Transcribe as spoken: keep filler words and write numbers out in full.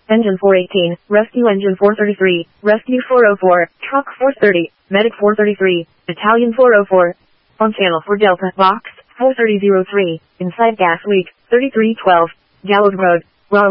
Engine four eighteen, Rescue Engine four thirty-three, Rescue four oh four, Truck four thirty, Medic four thirty-three, Battalion four oh four. On channel four Delta, Box four three zero three, inside gas leak, thirty-three twelve, Gallows Road.